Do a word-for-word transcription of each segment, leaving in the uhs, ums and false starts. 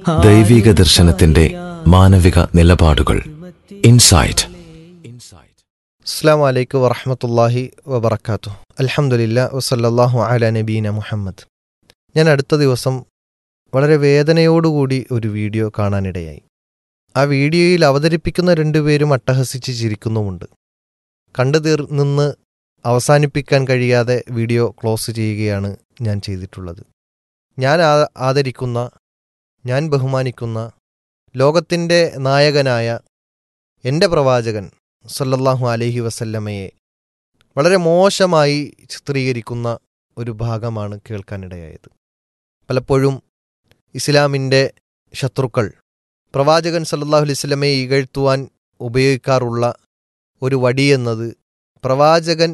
ദൈവിക ദർശനത്തിന്റെ മാനവിക നിലപാടുകൾ. ഇൻസൈറ്റ്. അസ്സലാമു അലൈക്കും വറഹ്മത്തുള്ളാഹി വബറകാതുഹു. അൽഹംദുലില്ലാ വസല്ലല്ലാഹു അലാ നബീന മുഹമ്മദ്. ഞാൻ അടുത്ത ദിവസം വളരെ വേദനയോടുകൂടി ഒരു വീഡിയോ കാണാനിടയായി. ആ വീഡിയോയിൽ അവതരിപ്പിക്കുന്ന രണ്ടുപേരും അട്ടഹസിച്ച് ചിരിക്കുന്നുമുണ്ട്. കണ്ടു തീർ നിന്ന് അവസാനിപ്പിക്കാൻ കഴിയാതെ വീഡിയോ ക്ലോസ് ചെയ്യുകയാണ് ഞാൻ ചെയ്തിട്ടുള്ളത്. ഞാൻ ആ- ആദരിക്കുന്ന ഞാൻ ബഹുമാനിക്കുന്ന ലോകത്തിൻ്റെ നായകനായ എൻ്റെ പ്രവാചകൻ സല്ലല്ലാഹു അലൈഹി വസല്ലമയെ വളരെ മോശമായി ചിത്രീകരിക്കുന്ന ഒരു ഭാഗമാണ് കേൾക്കാനിടയായത്. പലപ്പോഴും ഇസ്ലാമിൻ്റെ ശത്രുക്കൾ പ്രവാചകൻ സല്ലല്ലാഹു അലൈഹി വസല്ലമയെ ഇകഴ്ത്തുവാൻ ഉപയോഗിക്കാറുള്ള ഒരു വടിയെന്നത് പ്രവാചകൻ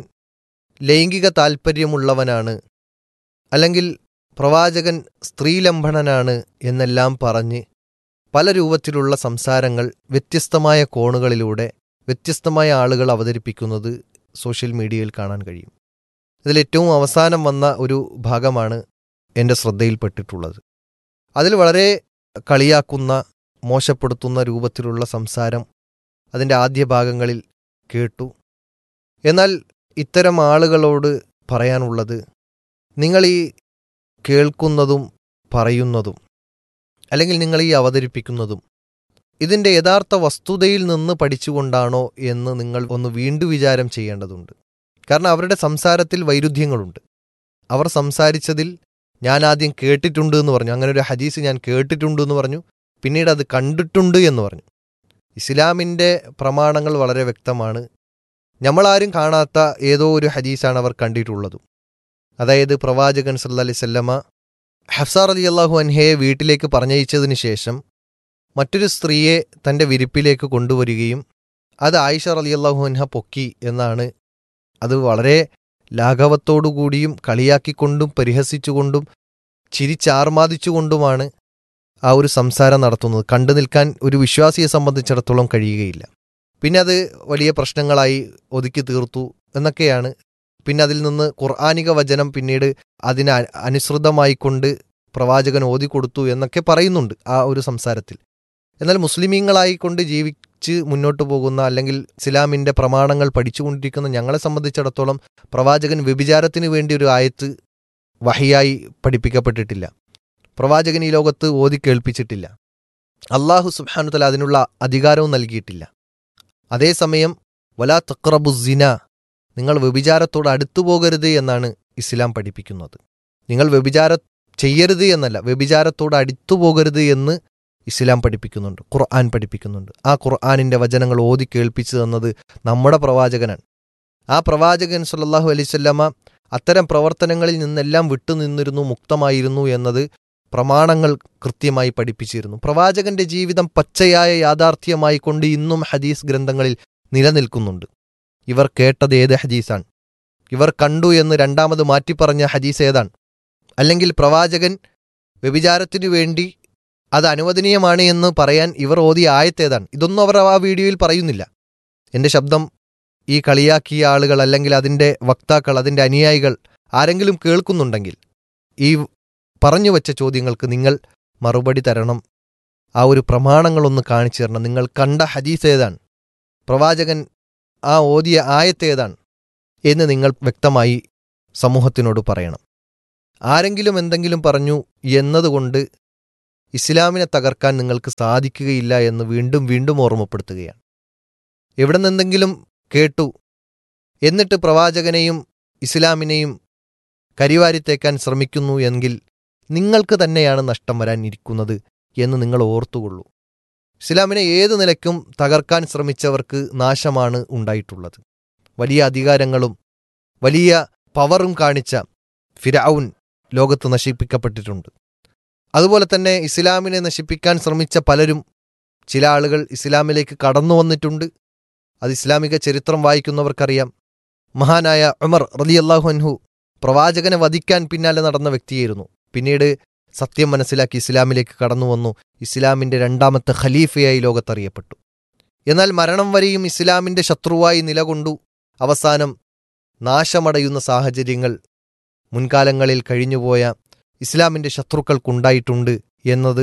ലൈംഗിക താൽപ്പര്യമുള്ളവനാണ്, അല്ലെങ്കിൽ പ്രവാചകൻ സ്ത്രീലംഘനനാണ് എന്നെല്ലാം പറഞ്ഞ് പല രൂപത്തിലുള്ള സംസാരങ്ങൾ വ്യത്യസ്തമായ കോണുകളിലൂടെ വ്യത്യസ്തമായ ആളുകൾ അവതരിപ്പിക്കുന്നത് സോഷ്യൽ മീഡിയയിൽ കാണാൻ കഴിയും. ഇതിലേറ്റവും അവസാനം വന്ന ഒരു ഭാഗമാണ് എൻ്റെ ശ്രദ്ധയിൽപ്പെട്ടിട്ടുള്ളത്. അതിൽ വളരെ കളിയാക്കുന്ന, മോശപ്പെടുത്തുന്ന രൂപത്തിലുള്ള സംസാരം അതിൻ്റെ ആദ്യ ഭാഗങ്ങളിൽ കേട്ടു. എന്നാൽ ഇത്തരം ആളുകളോട് പറയാനുള്ളത്, നിങ്ങൾ ഈ കേൾക്കുന്നതും പറയുന്നതും അല്ലെങ്കിൽ നിങ്ങൾ ഈ അവതരിപ്പിക്കുന്നതും ഇതിൻ്റെ യഥാർത്ഥ വസ്തുതയിൽ നിന്ന് പഠിച്ചുകൊണ്ടാണോ എന്ന് നിങ്ങൾ ഒന്ന് വീണ്ടും വിചാരം ചെയ്യേണ്ടതുണ്ട്. കാരണം അവരുടെ സംസാരത്തിൽ വൈരുദ്ധ്യങ്ങളുണ്ട്. അവർ സംസാരിച്ചതിൽ ഞാൻ ആദ്യം കേട്ടിട്ടുണ്ട് എന്ന് പറഞ്ഞു, അങ്ങനെ ഒരു ഹദീസ് ഞാൻ കേട്ടിട്ടുണ്ട് എന്ന് പറഞ്ഞു, പിന്നീട് അത് കണ്ടിട്ടുണ്ട് എന്ന് പറഞ്ഞു. ഇസ്ലാമിൻ്റെ പ്രമാണങ്ങൾ വളരെ വ്യക്തമാണ്. നമ്മളാരും കാണാത്ത ഏതോ ഒരു ഹദീസാണ് അവർ കണ്ടിട്ടുള്ളതും. അതായത് പ്രവാചകൻ സല്ലല്ലാഹു അലൈഹി വസല്ലമ ഹഫ്സ റളിയല്ലാഹു അൻഹയെ വീട്ടിലേക്ക് പറഞ്ഞയച്ചതിന് ശേഷം മറ്റൊരു സ്ത്രീയെ തൻ്റെ വിരിപ്പിലേക്ക് കൊണ്ടുവരികയും അത് ആയിഷ റളിയല്ലാഹു അൻഹ പൊക്കി എന്നാണ്. അത് വളരെ ലാഘവത്തോടുകൂടിയും കളിയാക്കിക്കൊണ്ടും പരിഹസിച്ചുകൊണ്ടും ചിരിച്ചാർമാദിച്ചുകൊണ്ടുമാണ് ആ ഒരു സംസാരം നടത്തുന്നത്. കണ്ടു നിൽക്കാൻ ഒരു വിശ്വാസിയെ സംബന്ധിച്ചിടത്തോളം കഴിയുകയില്ല. പിന്നെ അത് വലിയ പ്രശ്നങ്ങളായി ഒതുക്കി തീർത്തു എന്നൊക്കെയാണ്. പിന്നെ അതിൽ നിന്ന് ഖുർആനിക വചനം പിന്നീട് അതിന് അ- അനുസൃതമായിക്കൊണ്ട് പ്രവാചകൻ ഓതിക്കൊടുത്തു എന്നൊക്കെ പറയുന്നുണ്ട് ആ ഒരു സംസാരത്തിൽ. എന്നാൽ മുസ്ലിമീങ്ങളായിക്കൊണ്ട് ജീവിച്ച് മുന്നോട്ട് പോകുന്ന, അല്ലെങ്കിൽ ഇസ്ലാമിൻ്റെ പ്രമാണങ്ങൾ പഠിച്ചുകൊണ്ടിരിക്കുന്ന ഞങ്ങളെ സംബന്ധിച്ചിടത്തോളം പ്രവാചകൻ വ്യഭിചാരത്തിന് വേണ്ടി ഒരു ആയത്ത് വഹിയായി പഠിപ്പിക്കപ്പെട്ടിട്ടില്ല. പ്രവാചകൻ ഈ ലോകത്ത് ഓതി കേൾപ്പിച്ചിട്ടില്ല. അള്ളാഹു സുബ്ഹാനഹു വതആല അതിനുള്ള അധികാരവും നൽകിയിട്ടില്ല. അതേസമയം വലാ തഖ്റബുസ്സിന, നിങ്ങൾ വ്യഭിചാരത്തോട് അടുത്തു പോകരുത് എന്നാണ് ഇസ്ലാം പഠിപ്പിക്കുന്നത്. നിങ്ങൾ വ്യഭിചാരം ചെയ്യരുത് എന്നല്ല, വ്യഭിചാരത്തോട് അടുത്തു പോകരുത് എന്ന് ഇസ്ലാം പഠിപ്പിക്കുന്നുണ്ട്, ഖുർആൻ പഠിപ്പിക്കുന്നുണ്ട്. ആ ഖുർആനിൻ്റെ വചനങ്ങൾ ഓതി കേൾപ്പിച്ചു തന്നത് നമ്മുടെ പ്രവാചകനാണ്. ആ പ്രവാചകൻ സല്ലല്ലാഹു അലൈഹി വസല്ലമ അത്തരം പ്രവർത്തനങ്ങളിൽ നിന്നെല്ലാം വിട്ടുനിന്നിരുന്നു, മുക്തമായിരുന്നു എന്നത് പ്രമാണങ്ങൾ കൃത്യമായി പഠിപ്പിച്ചിരുന്നു. പ്രവാചകന്റെ ജീവിതം പച്ചയായ യാഥാർത്ഥ്യമായി കൊണ്ട് ഇന്നും ഹദീസ് ഗ്രന്ഥങ്ങളിൽ നിലനിൽക്കുന്നുണ്ട്. ഇവർ കേട്ടത് ഏത് ഹദീസാണ്? ഇവർ കണ്ടു എന്ന് രണ്ടാമത് മാറ്റിപ്പറഞ്ഞ ഹദീസ് ഏതാണ്? അല്ലെങ്കിൽ പ്രവാചകൻ വ്യഭിചാരത്തിനു വേണ്ടി അത് അനുവദനീയമാണ് എന്ന് പറയാൻ ഇവർ ഓതിയ ആയത്തേതാണ്? ഇതൊന്നും അവർ ആ വീഡിയോയിൽ പറയുന്നില്ല. എൻ്റെ ശബ്ദം ഈ കളിയാക്കിയ ആളുകൾ, അല്ലെങ്കിൽ അതിൻ്റെ വക്താക്കൾ, അതിൻ്റെ അനുയായികൾ ആരെങ്കിലും കേൾക്കുന്നുണ്ടെങ്കിൽ ഈ പറഞ്ഞു വച്ച ചോദ്യങ്ങൾക്ക് നിങ്ങൾ മറുപടി തരണം. ആ ഒരു പ്രമാണങ്ങളൊന്ന് കാണിച്ചു തരണം. നിങ്ങൾ കണ്ട ഹദീസ് ഏതാണ്? പ്രവാചകൻ ആ ഓതിയ ആയത്തേതാണ് എന്ന് നിങ്ങൾ വ്യക്തമായി സമൂഹത്തിനോട് പറയണം. ആരെങ്കിലും എന്തെങ്കിലും പറഞ്ഞു എന്നതുകൊണ്ട് ഇസ്ലാമിനെ തകർക്കാൻ നിങ്ങൾക്ക് സാധിക്കുകയില്ല എന്ന് വീണ്ടും വീണ്ടും ഓർമ്മപ്പെടുത്തുകയാണ്. എവിടെ നിന്നെന്തെങ്കിലും കേട്ടു എന്നിട്ട് പ്രവാചകനെയും ഇസ്ലാമിനെയും കരിവാരിത്തേക്കാൻ ശ്രമിക്കുന്നു എങ്കിൽ നിങ്ങൾക്ക് തന്നെയാണ് നഷ്ടം വരാനിരിക്കുന്നത് എന്ന് നിങ്ങൾ ഓർത്തുകൊള്ളൂ. ഇസ്ലാമിനെ ഏതു നിലയ്ക്കും തകർക്കാൻ ശ്രമിച്ചവർക്ക് നാശമാണ് ഉണ്ടായിട്ടുള്ളത്. വലിയ അധികാരങ്ങളും വലിയ പവറും കാണിച്ച ഫിർഔൻ ലോകത്ത് നശിപ്പിക്കപ്പെട്ടിട്ടുണ്ട്. അതുപോലെ തന്നെ ഇസ്ലാമിനെ നശിപ്പിക്കാൻ ശ്രമിച്ച പലരും, ചില ആളുകൾ ഇസ്ലാമിലേക്ക് കടന്നു വന്നിട്ടുണ്ട്. അത് ഇസ്ലാമിക ചരിത്രം വായിക്കുന്നവർക്കറിയാം. മഹാനായ ഉമർ റളിയല്ലാഹു അൻഹു പ്രവാചകനെ വധിക്കാൻ പിന്നാലെ നടന്ന വ്യക്തിയായിരുന്നു. പിന്നീട് സത്യം മനസ്സിലാക്കി ഇസ്ലാമിലേക്ക് കടന്നു വന്നു. ഇസ്ലാമിൻ്റെ രണ്ടാമത്തെ ഖലീഫയായി ലോകത്തറിയപ്പെട്ടു. എന്നാൽ മരണം വരെയും ഇസ്ലാമിൻ്റെ ശത്രുവായി നിലകൊണ്ടു. അവസാനം നാശമടയുന്ന സാഹചര്യങ്ങൾ മുൻകാലങ്ങളിൽ കഴിഞ്ഞുപോയ ഇസ്ലാമിൻ്റെ ശത്രുക്കൾക്കുണ്ടായിട്ടുണ്ട് എന്നത്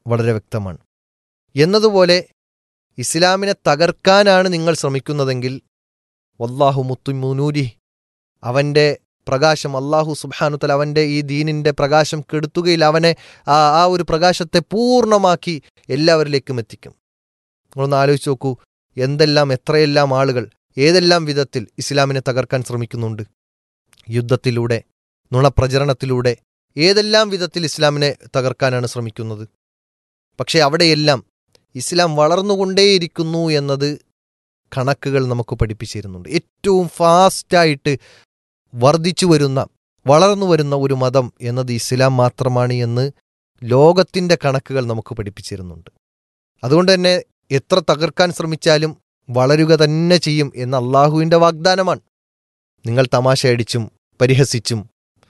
വളരെ വ്യക്തമാണ്. എന്നതുപോലെ ഇസ്ലാമിനെ തകർക്കാനാണ് നിങ്ങൾ ശ്രമിക്കുന്നതെങ്കിൽ വല്ലാഹു മുത്തുമ്മു നൂരി, അവൻ്റെ പ്രകാശം അല്ലാഹു സുബ്ഹാനഹു തആല അവൻ്റെ ഈ ദീനിൻ്റെ പ്രകാശം കെടുത്തുകയില്ല. അവനെ ആ ആ ഒരു പ്രകാശത്തെ പൂർണ്ണമാക്കി എല്ലാവരിലേക്കും എത്തിക്കും. നിങ്ങളൊന്ന് ആലോചിച്ച് നോക്കൂ, എന്തെല്ലാം എത്രയെല്ലാം ആളുകൾ ഏതെല്ലാം വിധത്തിൽ ഇസ്ലാമിനെ തകർക്കാൻ ശ്രമിക്കുന്നുണ്ട്. യുദ്ധത്തിലൂടെ, നുണപ്രചരണത്തിലൂടെ, ഏതെല്ലാം വിധത്തിൽ ഇസ്ലാമിനെ തകർക്കാനാണ് ശ്രമിക്കുന്നത്. പക്ഷേ അവിടെയെല്ലാം ഇസ്ലാം വളർന്നുകൊണ്ടേയിരിക്കുന്നു എന്നത് കണക്കുകൾ നമുക്ക് പഠിപ്പിച്ചിരുന്നുണ്ട്. ഏറ്റവും ഫാസ്റ്റായിട്ട് വർദ്ധിച്ചു വരുന്ന, വളർന്നു വരുന്ന ഒരു മതം എന്നത് ഇസ്ലാം മാത്രമാണ് എന്ന് ലോകത്തിൻ്റെ കണക്കുകൾ നമുക്ക് പഠിപ്പിച്ചിരുന്നുണ്ട്. അതുകൊണ്ട് തന്നെ എത്ര തകർക്കാൻ ശ്രമിച്ചാലും വളരുക തന്നെ ചെയ്യും എന്ന അള്ളാഹുവിൻ്റെ വാഗ്ദാനമാണ്. നിങ്ങൾ തമാശ അടിച്ചും പരിഹസിച്ചും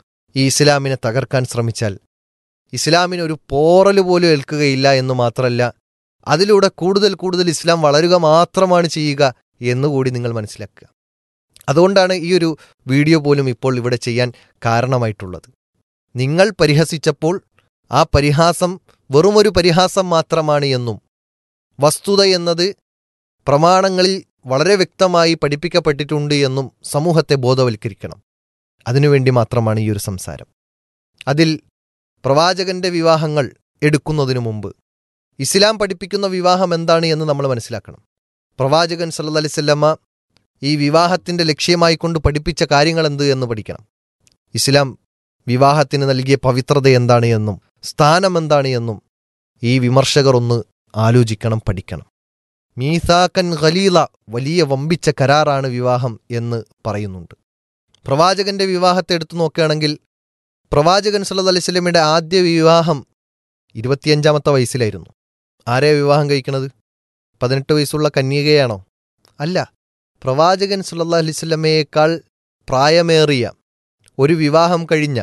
ഈ ഇസ്ലാമിനെ തകർക്കാൻ ശ്രമിച്ചാൽ ഇസ്ലാമിനൊരു പോറൽ പോലും ഏൽക്കുകയില്ല എന്ന് മാത്രമല്ല, അതിലൂടെ കൂടുതൽ കൂടുതൽ ഇസ്ലാം വളരുക മാത്രമാണ് ചെയ്യുക എന്നുകൂടി നിങ്ങൾ മനസ്സിലാക്കുക. അതുകൊണ്ടാണ് ഈ ഒരു വീഡിയോ പോലും ഇപ്പോൾ ഇവിടെ ചെയ്യാൻ കാരണമായിട്ടുള്ളത്. നിങ്ങൾ പരിഹസിച്ചപ്പോൾ ആ പരിഹാസം വെറുമൊരു പരിഹാസം മാത്രമാണ് എന്നും, വസ്തുത എന്നത് പ്രമാണങ്ങളിൽ വളരെ വ്യക്തമായി പഠിപ്പിക്കപ്പെട്ടിട്ടുണ്ട് എന്നും സമൂഹത്തെ ബോധവൽക്കരിക്കണം. അതിനുവേണ്ടി മാത്രമാണ് ഈ ഒരു സംസാരം. അതിൽ പ്രവാചകന്റെ വിവാഹങ്ങൾ എടുക്കുന്നതിനു മുമ്പ് ഇസ്ലാം പഠിപ്പിക്കുന്ന വിവാഹം എന്താണ് എന്ന് നമ്മൾ മനസ്സിലാക്കണം. പ്രവാചകൻ സല്ലല്ലാഹു അലൈഹി വസല്ലമ ഈ വിവാഹത്തിൻ്റെ ലക്ഷ്യമായി കൊണ്ട് പഠിപ്പിച്ച കാര്യങ്ങൾ എന്ത് എന്ന് പഠിക്കണം. ഇസ്ലാം വിവാഹത്തിന് നൽകിയ പവിത്രത എന്താണ് എന്നും സ്ഥാനം എന്താണ് എന്നും ഈ വിമർശകർ ഒന്ന് ആലോചിക്കണം, പഠിക്കണം. മീസാക്കൻ ഖലീല, വലിയ വമ്പിച്ച കരാറാണ് വിവാഹം എന്ന് പറയുന്നുണ്ട്. പ്രവാചകന്റെ വിവാഹത്തെ എടുത്തു നോക്കുകയാണെങ്കിൽ പ്രവാചകൻ സല്ലല്ലാഹു അലൈഹി വസല്ലമയുടെ ആദ്യ വിവാഹം ഇരുപത്തിയഞ്ചാമത്തെ വയസ്സിലായിരുന്നു. ആരെയാ വിവാഹം കഴിക്കുന്നത്? പതിനെട്ട് വയസ്സുള്ള കന്യകയാണോ? അല്ല. പ്രവാചകൻ സല്ലല്ലാഹു അലൈഹി വസല്ലമയേക്കാൾ പ്രായമേറിയ ഒരു വിവാഹം കഴിഞ്ഞ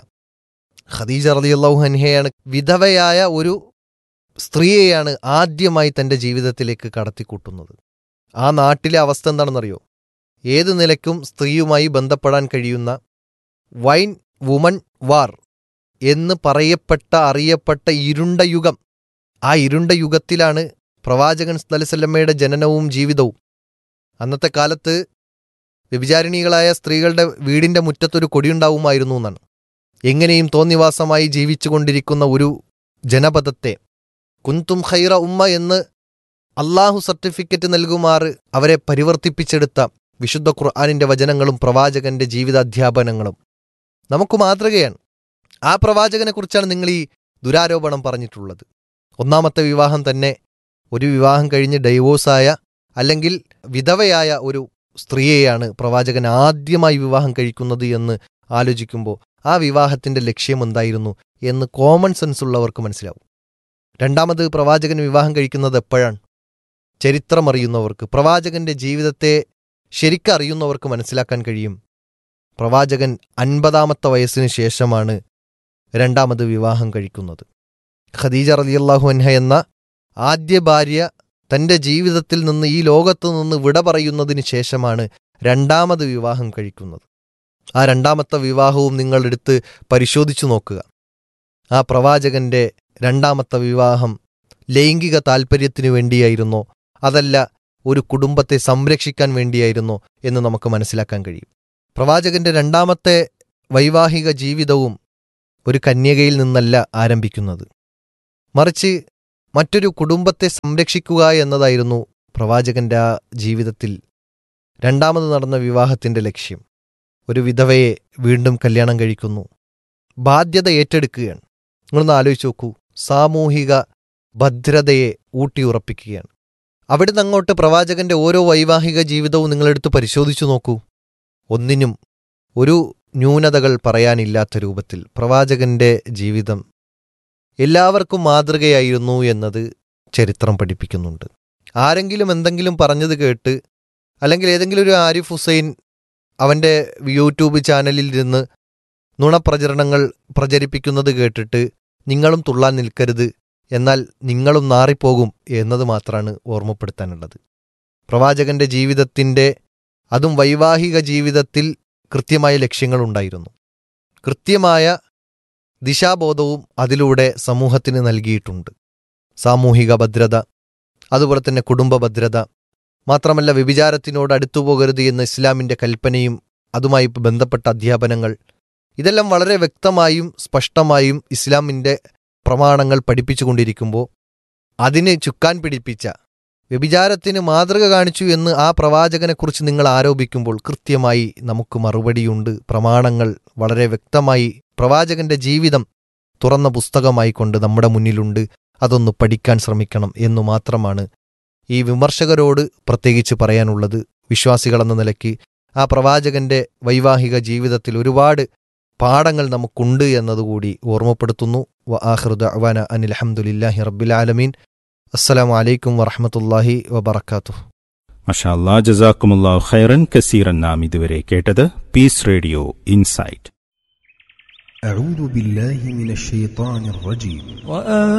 ഖദീജ റളിയല്ലാഹു അൻഹയാണ്, വിധവയായ ഒരു സ്ത്രീയെയാണ് ആദ്യമായി തൻ്റെ ജീവിതത്തിലേക്ക് കടത്തിക്കൂട്ടുന്നത്. ആ നാട്ടിലെ അവസ്ഥ എന്താണെന്നറിയോ? ഏത് നിലയ്ക്കും സ്ത്രീയുമായി ബന്ധപ്പെടാൻ കഴിയുന്ന വൈൻ വുമൺ വാർ എന്ന് പറയപ്പെട്ട അറിയപ്പെട്ട ഇരുണ്ട യുഗം. ആ ഇരുണ്ട യുഗത്തിലാണ് പ്രവാചകൻ സല്ലല്ലാഹു അലൈഹി വസല്ലമയുടെ ജനനവും ജീവിതവും. അന്നത്തെ കാലത്ത് വ്യഭിചാരിണികളായ സ്ത്രീകളുടെ വീടിൻ്റെ മുറ്റത്തൊരു കൊടിയുണ്ടാവുമായിരുന്നു എന്നാണ്. എങ്ങനെയും തോന്നിവാസമായി ജീവിച്ചുകൊണ്ടിരിക്കുന്ന ഒരു ജനപദത്തെ കുന്തും ഖൈറ ഉമ്മ എന്ന് അള്ളാഹു സർട്ടിഫിക്കറ്റ് നൽകുമാറ് അവരെ പരിവർത്തിപ്പിച്ചെടുത്ത വിശുദ്ധ ഖുർആനിൻ്റെ വചനങ്ങളും പ്രവാചകന്റെ ജീവിതാധ്യാപനങ്ങളും നമുക്ക് മാതൃകയാണ്. ആ പ്രവാചകനെക്കുറിച്ചാണ് നിങ്ങൾ ഈ ദുരാരോപണം പറഞ്ഞിട്ടുള്ളത്. ഒന്നാമത്തെ വിവാഹം തന്നെ ഒരു വിവാഹം കഴിഞ്ഞ് ഡൈവോഴ്സായ അല്ലെങ്കിൽ വിധവയായ ഒരു സ്ത്രീയെയാണ് പ്രവാചകൻ ആദ്യമായി വിവാഹം കഴിക്കുന്നത് എന്ന് ആലോചിക്കുമ്പോൾ ആ വിവാഹത്തിൻ്റെ ലക്ഷ്യം എന്തായിരുന്നു എന്ന് കോമൺ സെൻസ് ഉള്ളവർക്ക് മനസ്സിലാവും. രണ്ടാമത് പ്രവാചകൻ വിവാഹം കഴിക്കുന്നത് എപ്പോഴാണ്? ചരിത്രമറിയുന്നവർക്ക്, പ്രവാചകന്റെ ജീവിതത്തെ ശരിക്കറിയുന്നവർക്ക് മനസ്സിലാക്കാൻ കഴിയും. പ്രവാചകൻ അൻപതാമത്തെ വയസ്സിന് ശേഷമാണ് രണ്ടാമത് വിവാഹം കഴിക്കുന്നത്. ഖദീജ റളിയല്ലാഹു അൻഹ എന്ന ആദ്യ ഭാര്യ തൻ്റെ ജീവിതത്തിൽ നിന്ന്, ഈ ലോകത്തു നിന്ന് വിട പറയുന്നതിന് ശേഷമാണ് രണ്ടാമത് വിവാഹം കഴിക്കുന്നത്. ആ രണ്ടാമത്തെ വിവാഹവും നിങ്ങളെടുത്ത് പരിശോധിച്ചു നോക്കുക. ആ പ്രവാചകന്റെ രണ്ടാമത്തെ വിവാഹം ലൈംഗിക താൽപ്പര്യത്തിനു വേണ്ടിയായിരുന്നോ അതല്ല ഒരു കുടുംബത്തെ സംരക്ഷിക്കാൻ വേണ്ടിയായിരുന്നോ എന്ന് നമുക്ക് മനസ്സിലാക്കാൻ കഴിയും. പ്രവാചകന്റെ രണ്ടാമത്തെ വൈവാഹിക ജീവിതവും ഒരു കന്യകയിൽ നിന്നല്ല ആരംഭിക്കുന്നത്, മറിച്ച് മറ്റൊരു കുടുംബത്തെ സംരക്ഷിക്കുക എന്നതായിരുന്നു പ്രവാചകന്റെ ആ ജീവിതത്തിൽ രണ്ടാമത് നടന്ന വിവാഹത്തിൻ്റെ ലക്ഷ്യം. ഒരു വിധവയെ വീണ്ടും കല്യാണം കഴിക്കുന്നു, ബാധ്യത ഏറ്റെടുക്കുകയാണ്. നിങ്ങളൊന്ന് ആലോചിച്ച് നോക്കൂ, സാമൂഹിക ഭദ്രതയെ ഊട്ടിയുറപ്പിക്കുകയാണ്. അവിടുന്ന് അങ്ങോട്ട് പ്രവാചകന്റെ ഓരോ വൈവാഹിക ജീവിതവും നിങ്ങളെടുത്ത് പരിശോധിച്ചു നോക്കൂ. ഒന്നിനും ഒരു ന്യൂനതകൾ പറയാനില്ലാത്ത രൂപത്തിൽ പ്രവാചകന്റെ ജീവിതം എല്ലാവർക്കും മാതൃകയായിരുന്നു എന്നത് ചരിത്രം പഠിപ്പിക്കുന്നുണ്ട്. ആരെങ്കിലും എന്തെങ്കിലും പറഞ്ഞത് കേട്ട്, അല്ലെങ്കിൽ ഏതെങ്കിലും ഒരു ആരിഫ് ഹുസൈൻ അവൻ്റെ യൂട്യൂബ് ചാനലിൽ ഇരുന്ന് നുണപ്രചരണങ്ങൾ പ്രചരിപ്പിക്കുന്നത് കേട്ടിട്ട് നിങ്ങളും തുള്ളാൻ നിൽക്കരുത്, എന്നാൽ നിങ്ങളും നാറിപ്പോകും എന്നത് മാത്രമാണ് ഓർമ്മപ്പെടുത്താനുള്ളത്. പ്രവാചകന്റെ ജീവിതത്തിൻ്റെ, അതും വൈവാഹിക ജീവിതത്തിൽ കൃത്യമായ ലക്ഷ്യങ്ങളുണ്ടായിരുന്നു. കൃത്യമായ ദിശാബോധവും അതിലൂടെ സമൂഹത്തിന് നൽകിയിട്ടുണ്ട്. സാമൂഹിക ഭദ്രത, അതുപോലെ തന്നെ കുടുംബ ഭദ്രത, മാത്രമല്ല വ്യഭിചാരത്തിനോട് അടുത്തു പോകരുത് എന്ന ഇസ്ലാമിൻ്റെ കൽപ്പനയും അതുമായി ബന്ധപ്പെട്ട അധ്യാപനങ്ങൾ, ഇതെല്ലാം വളരെ വ്യക്തമായും സ്പഷ്ടമായും ഇസ്ലാമിൻ്റെ പ്രമാണങ്ങൾ പഠിപ്പിച്ചുകൊണ്ടിരിക്കുമ്പോൾ അതിന് ചുക്കാൻ പിടിപ്പിച്ച, വ്യഭിചാരത്തിന് മാതൃക കാണിച്ചു എന്ന് ആ പ്രവാചകനെക്കുറിച്ച് നിങ്ങൾ ആരോപിക്കുമ്പോൾ കൃത്യമായി നമുക്ക് മറുപടിയുണ്ട്. പ്രമാണങ്ങൾ വളരെ വ്യക്തമായി പ്രവാചകന്റെ ജീവിതം തുറന്ന പുസ്തകമായി കൊണ്ട് നമ്മുടെ മുന്നിലുണ്ട്. അതൊന്ന് പഠിക്കാൻ ശ്രമിക്കണം എന്നു മാത്രമാണ് ഈ വിമർശകരോട് പ്രത്യേകിച്ച് പറയാനുള്ളത്. വിശ്വാസികളെന്ന നിലയ്ക്ക് ആ പ്രവാചകന്റെ വൈവാഹിക ജീവിതത്തിൽ ഒരുപാട് പാഠങ്ങൾ നമുക്കുണ്ട് എന്നതുകൂടി ഓർമ്മപ്പെടുത്തുന്നു. വ ആഖിറു ദഅ്വാന അനിൽ ഹംദുലില്ലാഹി റബ്ബിൽ ആലമീൻ. അസ്സലാമു അലൈക്കും വറഹ്മത്തുള്ളാഹി വബറകാതുഹു. മാഷാ അല്ലാഹ്, ജസാക്കുമുല്ലാഹു ഖൈറൻ കസീറൻ. നാം ഇതുവരെ കേട്ടത് പീസ് റേഡിയോ ഇൻസൈറ്റ്. أعوذ بالله من الشيطان الرجيم.